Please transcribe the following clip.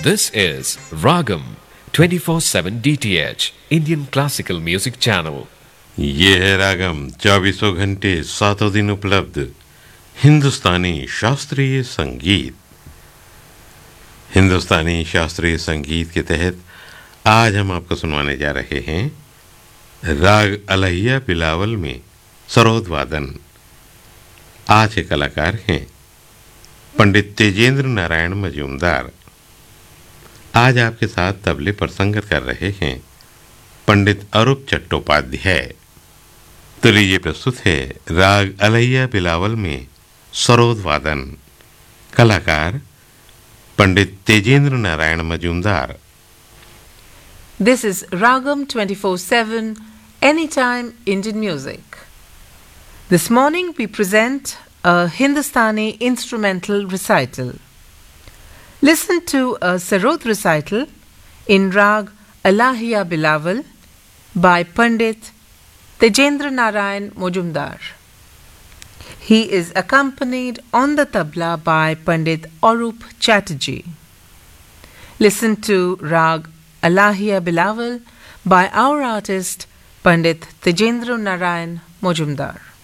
This is Ragam 24/7 DTH Indian Classical Music Channel. ये है रागम 24 घंटे 7 दिन उपलब्ध हिंदुस्तानी शास्त्रीय संगीत। हिंदुस्तानी शास्त्रीय संगीत के तहत आज हम आपको सुनवाने जा रहे हैं राग अलहिया बिलावल में सरोद वादन। आज के कलाकार हैं पंडित तेजेंद्र नारायण मजूमदार। आज आपके साथ तबले पर संगत कर रहे हैं पंडित अरूप चट्टोपाध्याय। तो लीजिए प्रस्तुत है राग अलहिया बिलावल में सरोद वादन। कलाकार पंडित Tejendra Narayan Majumdar. This is Ragam 24/7 Anytime Indian Music. This morning we present a Hindustani instrumental recital. Listen to a Sarod recital in Rag Alahiya Bilawal by Pandit Tejendra Narayan Mojumdar. He is accompanied on the tabla by Pandit Arup Chatterjee. Listen to Rag Alahiya Bilawal by our artist Pandit Tejendra Narayan Mojumdar.